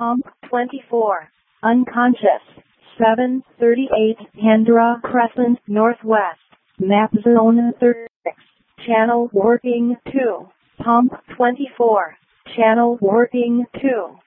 Pump 24. Unconscious. 738 Hendra Crescent Northwest. Map Zone 36. Channel working 2. Pump 24. Channel working 2.